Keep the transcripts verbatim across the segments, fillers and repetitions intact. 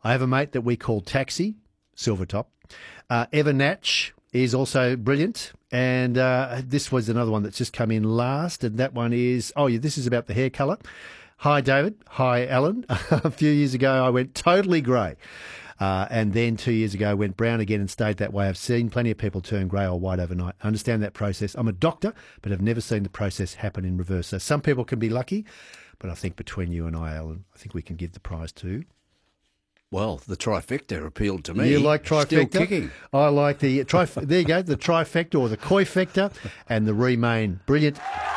I have a mate that we call Taxi, silver top. Uh, Evernatch is also brilliant. And uh, this was another one that's just come in last. And that one is, oh, yeah, this is about the hair colour. Hi, David. Hi, Alan. A few years ago, I went totally grey. Uh, and then two years ago, went brown again and stayed that way. I've seen plenty of people turn grey or white overnight. I understand that process. I'm a doctor, but I've never seen the process happen in reverse. So some people can be lucky, but I think between you and I, Alan, I think we can give the prize to... Well, the trifecta appealed to me. You like trifecta? Still kicking. I like the... Trif- there you go, the trifecta or the coifecta and the Remain. Brilliant.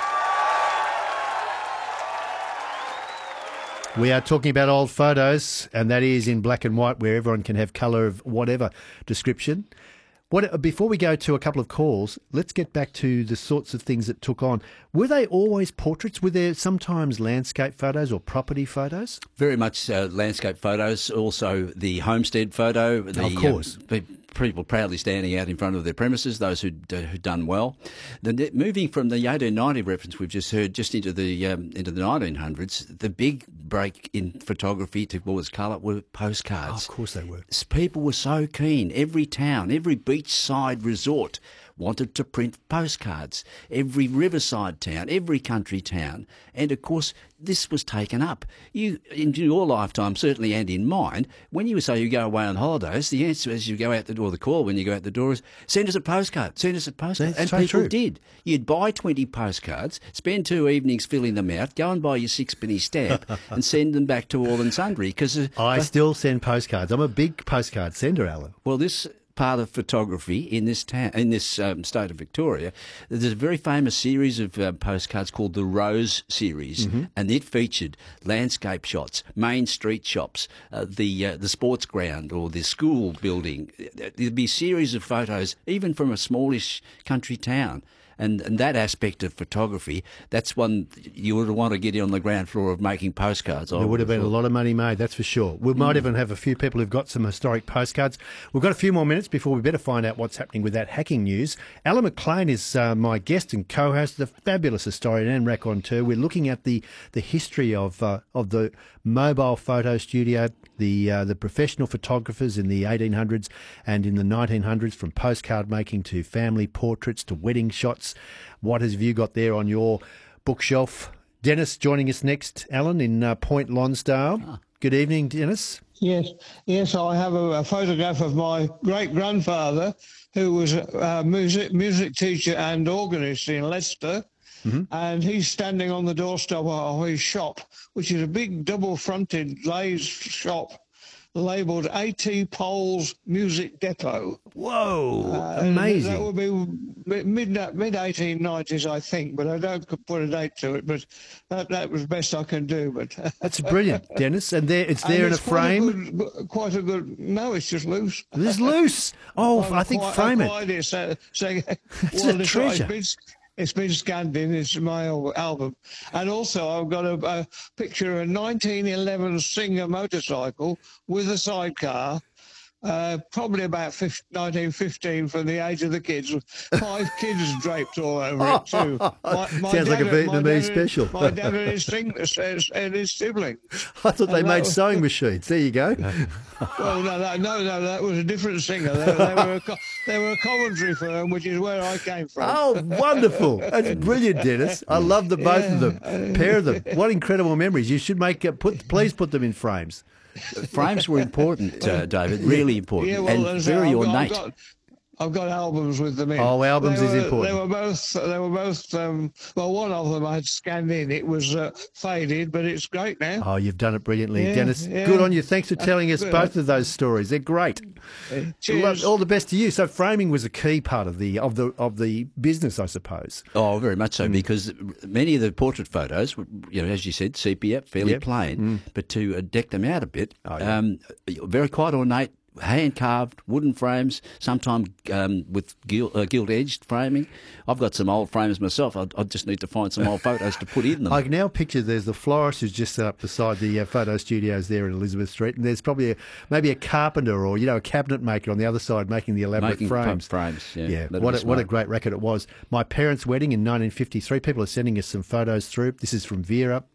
We are talking about old photos, and that is in black and white, where everyone can have colour of whatever description. What, before we go to a couple of calls, let's get back to the sorts of things that took on. Were they always portraits? Were there sometimes landscape photos or property photos? Very much uh, landscape photos, also the homestead photo. The, of course. Uh, people proudly standing out in front of their premises, those who'd, uh, who'd done well. The, moving from the eighteen ninety reference we've just heard just into the um, into the nineteen hundreds, the big break in photography towards colour were postcards. Oh, of course they were. People were so keen. Every town, every beachside resort wanted to print postcards. Every riverside town, every country town. And, of course, this was taken up. You, in your lifetime, certainly, and in mine, when you say you go away on holidays, the answer as you go out the door, the call when you go out the door is, send us a postcard, send us a postcard. That's and so people true. did. You'd buy twenty postcards, spend two evenings filling them out, go and buy your sixpenny stamp and send them back to all and sundry. Cause, uh, I still send postcards. I'm a big postcard sender, Alan. Well, this... part of photography in this town, in this um, state of Victoria, there's a very famous series of uh, postcards called the Rose series, mm-hmm. and it featured landscape shots, main street shops, uh, the uh, the sports ground or the school building. There'd be a series of photos, even from a smallish country town. And, and that aspect of photography, that's one you would want to get on the ground floor of making postcards. There would have been a lot of money made, that's for sure. We might mm. even have a few people who've got some historic postcards. We've got a few more minutes before we better find out what's happening with that hacking news. Alan McLean is uh, my guest and co-host, the fabulous historian and raconteur. We're looking at the, the history of uh, of the mobile photo studio, the uh, the professional photographers in the eighteen hundreds and in the nineteen hundreds, from postcard making to family portraits to wedding shots. What have you got there on your bookshelf? Dennis joining us next, Alan, in uh, Point Lonsdale. Ah. Good evening, Dennis. Yes, yes, I have a, a photograph of my great-grandfather, who was a music, music teacher and organist in Leicester, mm-hmm. and he's standing on the doorstep of his shop, which is a big double-fronted glazed shop, labelled A T Poles Music Depot. Whoa, uh, amazing. That would be mid, mid eighteen nineties, I think, but I don't put a date to it, but that, that was best I can do. But that's brilliant, Dennis. And there, it's there and in a frame? Quite a, good, quite a good, no, it's just loose. It's loose? Oh, I think quite, frame it. It so, so, it's well, a treasure. It's, It's been scanned in. It's my album. And also I've got a, a picture of a nineteen eleven Singer motorcycle with a sidecar, uh, probably about nineteen fifteen from the age of the kids. Five kids draped all over it too. My, my Sounds like a Vietnamese special. My dad and his, sing, and his sibling. I thought they and made was, sewing machines. There you go. Well, no, no, no, no, that was a different singer. They, they, were a, they were a Coventry firm, which is where I came from. Oh, wonderful. That's brilliant, Dennis. I love the both yeah. of them. Pair of them. What incredible memories. You should make, uh, put. please put them in frames. Frames were important, uh, David, really important, yeah, well, and very I've ornate. Got, I've, got, I've got albums with them in. Oh, albums were, is important. They were both, they were both, um, well, one of them I had scanned in. It was uh, faded, but it's great now. Oh, you've done it brilliantly, yeah, Dennis. Yeah. Good on you. Thanks for telling us both of those stories. They're great. Uh, cheers. All the best to you. So framing was a key part of the of the of the business, I suppose. Oh, very much so, mm. because many of the portrait photos, you know, as you said, sepia, fairly yep. plain, mm. but to uh, deck them out a bit, oh, yeah. um, very quite ornate. Hand-carved wooden frames, sometimes um, with gilt, uh, gilt-edged framing. I've got some old frames myself. I, I just need to find some old photos to put in them. I can now picture there's the florist who's just set up beside the uh, photo studios there in Elizabeth Street, and there's probably a, maybe a carpenter or, you know, a cabinet maker on the other side making the elaborate making frames. frames, yeah. yeah. What a, what a great record it was. My parents' wedding in nineteen fifty-three. People are sending us some photos through. This is from Vera.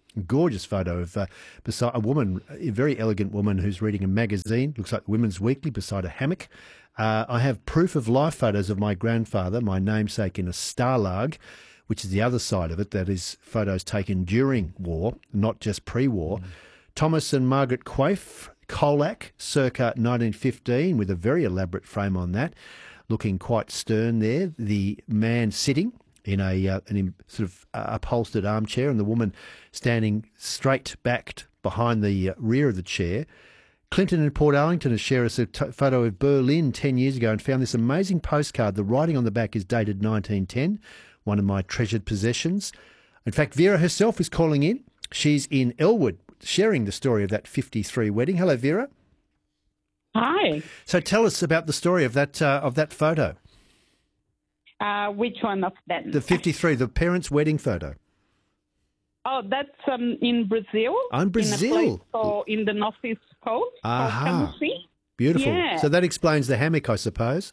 Gorgeous photo of uh, beside a woman, a very elegant woman who's reading a magazine. Looks like Women's Weekly beside a hammock. Uh, I have proof of life photos of my grandfather, my namesake, in a Stalag, which is the other side of it. That is photos taken during war, not just pre-war. Mm. Thomas and Margaret Quaife, Colac, circa nineteen fifteen, with a very elaborate frame on that, looking quite stern there. The man sitting in a uh, an sort of uh, upholstered armchair, and the woman standing straight backed behind the uh, rear of the chair. Clinton in Port Arlington has shared us a t- photo of Berlin ten years ago and found this amazing postcard. The writing on the back is dated nineteen ten, one of my treasured possessions. In fact, Vera herself is calling in. She's in Elwood, sharing the story of that fifty-three wedding. Hello, Vera. Hi. So tell us about the story of that uh, of that photo. Uh, which one of them? The fifty-three, the parents' wedding photo. Oh, that's um, in Brazil. Oh, in Brazil. In a place called, in the northeast coast. Aha. Beautiful. Yeah. So that explains the hammock, I suppose.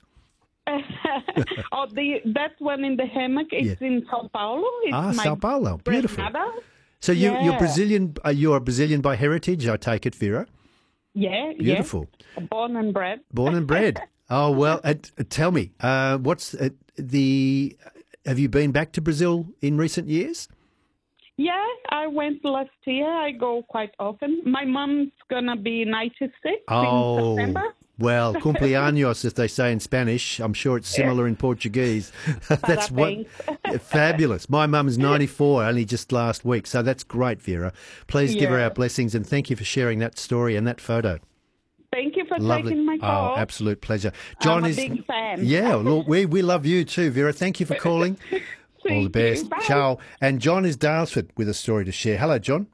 oh, the that one in the hammock is Yeah. in Sao Paulo. It's Ah, my Sao Paulo. Beautiful. grandmother. So you, Yeah. you're Brazilian. Uh, you're Brazilian by heritage, I take it, Vera. Yeah, Beautiful. Yeah. Born and bred. Born and bred. Oh well. Uh, tell me, uh, what's uh, the? Have you been back to Brazil in recent years? Yeah, I went last year. I go quite often. My mom's gonna be ninety-six Oh, in September. well, cumpleaños, as they say in Spanish. I'm sure it's similar in Portuguese. That's what fabulous. My mum's ninety-four, only just last week, so that's great, Vera. Please give her Yeah. our blessings, and thank you for sharing that story and that photo. Thank you for Lovely. taking my call. Oh, absolute pleasure. John I'm a is big fan. Yeah, look, we we love you too, Vera. Thank you for calling. All the Thank you. best. Bye. Ciao. And John is Dalesford with a story to share. Hello, John.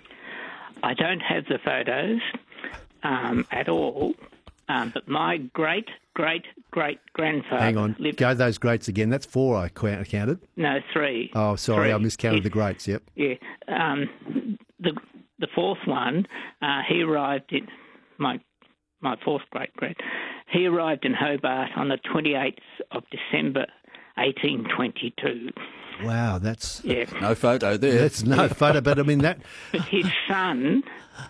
I don't have the photos um, at all, um, but my great, great, great grandfather Hang on. lived. Go those greats again. That's four I qu- counted. No, three. Oh, sorry, Three. I miscounted the He- greats. Yep. Yeah. Um, the the fourth one, uh, he arrived in my my fourth great great. He arrived in Hobart on the twenty-eighth of December, eighteen twenty-two. Wow, that's Yeah. No photo there. that's no photo, but I mean that. But his son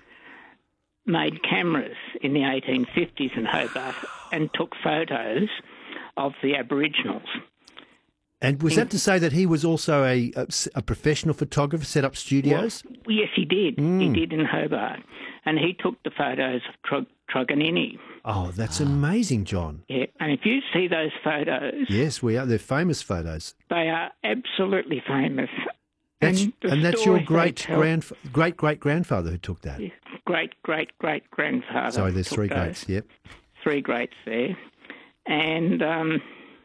made cameras in the eighteen fifties in Hobart and took photos of the Aboriginals. And was that to say that he was also a a, a professional photographer, set up studios? Well, yes, he did. He did in Hobart. And he took the photos of Tro- Troganini. Oh, that's amazing, John. Yeah. And if you see those photos, Yes, we are. They're famous photos. they are absolutely famous. That's, and and, the that's your stories they great tell- grand great great grandfather who took that. Great, great, great grandfather. Sorry, there's took three those. greats. Yep. Three greats there. And um,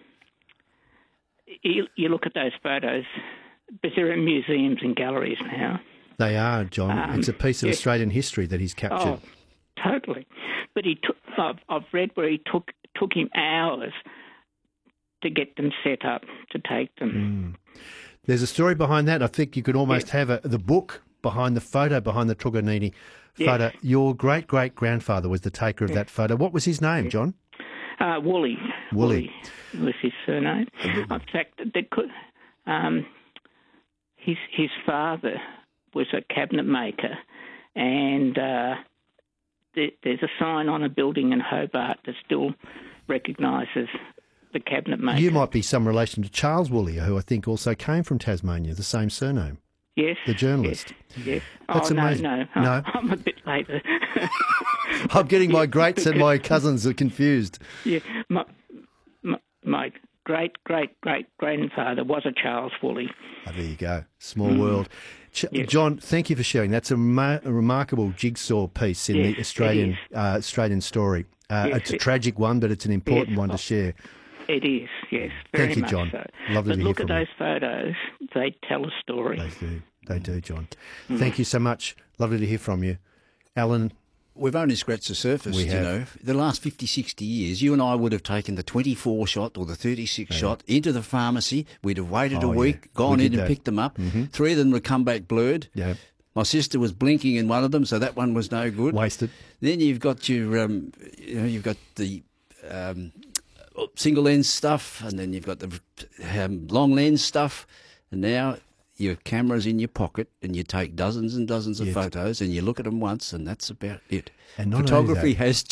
you, you look at those photos, but they're in museums and galleries now. They are, John. Um, it's a piece of yes. Australian history that he's captured. Oh, totally. But he took. I've, I've read where he took took him hours to get them set up to take them. There's a story behind that. I think you could almost have a, the book behind the photo, behind the Truganini photo. Yes. Your great great grandfather was the taker of that photo. What was his name, John? Uh, Woolley. Woolley. was his surname. In fact, they could, um, his his father was a cabinet maker, and uh, there, there's a sign on a building in Hobart that still recognises the cabinet maker. You might be some relation to Charles Woolley, who I think also came from Tasmania, the same surname. Yes. The journalist. Yes. yes. That's oh, amazing. no, no. No. I'm a bit later. I'm getting my greats and my cousins are confused. Yeah. My, my, my great, great, great grandfather was a Charles Woolley. Oh, there you go. Small world. Ch- Yes. John, thank you for sharing. That's a, ma- a remarkable jigsaw piece in Yes, the it Australian is. uh, Australian story. Uh, Yes, it's a it- tragic one, but it's an important Yes. one to share. It is, yes, very Thank you, much John. so. Lovely but to hear look from at you. those photos; they tell a story. They do. They do, John. Mm. Thank you so much. Lovely to hear from you. Alan, We've only scratched the surface, We you have. know. The last fifty, sixty years, you and I would have taken the twenty-four shot or the thirty-six shot into the pharmacy. We'd have waited Oh, a yeah. week, gone We in did and that. picked them up. Three of them would come back blurred. yeah, My sister was blinking in one of them, so that one was no good. wasted. Then you've got your, um, you know, you've got the um, single lens stuff, and then you've got the um, long lens stuff, and now your camera's in your pocket and you take dozens and dozens of Yes. photos and you look at them once and that's about it. And not only Photography that- has